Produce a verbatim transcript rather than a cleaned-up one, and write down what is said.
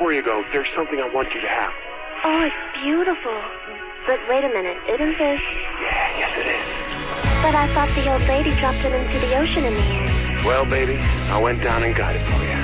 before you go, there's something I want you to have. Oh, it's beautiful. But wait a minute, isn't this... Yeah, yes it is. But I thought the old lady dropped it into the ocean in the end. Well, baby, I went down and got it for you.